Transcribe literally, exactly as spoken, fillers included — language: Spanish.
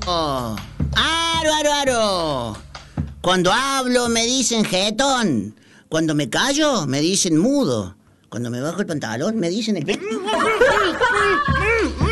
Oh, aro, aro, aro. Cuando hablo me dicen jetón. Cuando me callo me dicen mudo. Cuando me bajo el pantalón me dicen el...